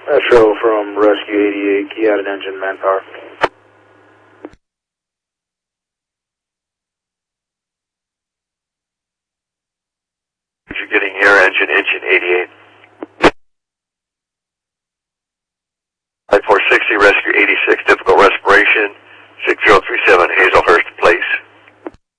Metro from Rescue 88, key out an engine, manpower. You're getting air engine 88. Flight 460, Rescue 86.